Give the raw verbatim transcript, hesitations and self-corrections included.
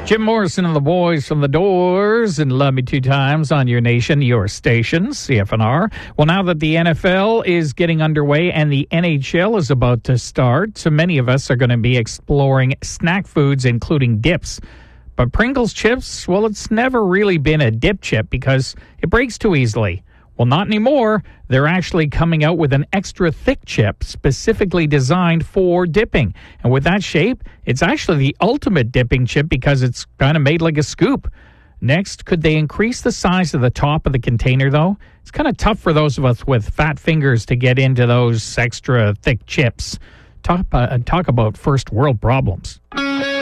Jim Morrison and the boys from the Doors and Love Me Two Times on your nation, your station, C F N R. Well, now that the N F L is getting underway and the N H L is about to start, so many of us are going to be exploring snack foods, including dips. But Pringles chips, well, it's never really been a dip chip because it breaks too easily. Well, not anymore. They're actually coming out with an extra thick chip specifically designed for dipping. And with that shape, it's actually the ultimate dipping chip because it's kind of made like a scoop. Next, could they increase the size of the top of the container, though? It's kind of tough for those of us with fat fingers to get into those extra thick chips. Talk, uh, talk about first world problems.